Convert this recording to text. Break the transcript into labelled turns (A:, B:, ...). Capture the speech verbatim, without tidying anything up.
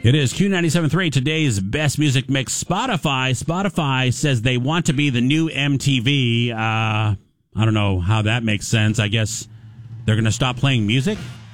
A: It is Q ninety-seven point three, today's best music mix. Spotify. Spotify says they want to be the new M T V. Uh, I don't know how that makes sense. I guess they're going to stop playing music.